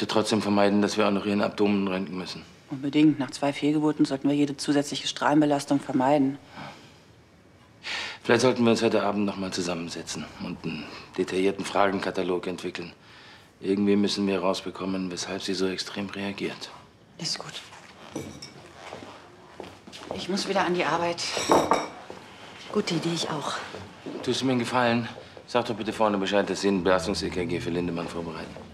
möchte trotzdem vermeiden, dass wir auch noch ihren Abdomen röntgen müssen. Unbedingt. Nach 2 Fehlgeburten sollten wir jede zusätzliche Strahlenbelastung vermeiden. Vielleicht sollten wir uns heute Abend noch mal zusammensetzen und einen detaillierten Fragenkatalog entwickeln. Irgendwie müssen wir herausbekommen, weshalb sie so extrem reagiert. Ist gut. Ich muss wieder an die Arbeit. Gute Idee, ich auch. Tust du mir einen Gefallen? Sag doch bitte vorne Bescheid, dass Sie ein Belastungs-EKG für Lindemann vorbereiten.